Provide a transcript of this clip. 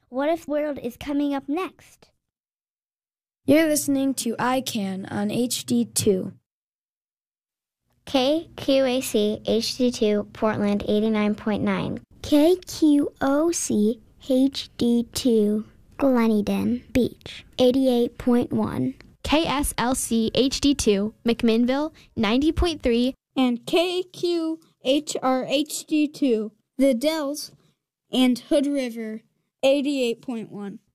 What if World is coming up next? You're listening to iCan on HD2. KQAC HD2 Portland 89.9. KQOC HD2 Gleneden Beach 88.1. KSLC HD2 McMinnville 90.3. And KQHR HD2 The Dells and Hood River 88.1.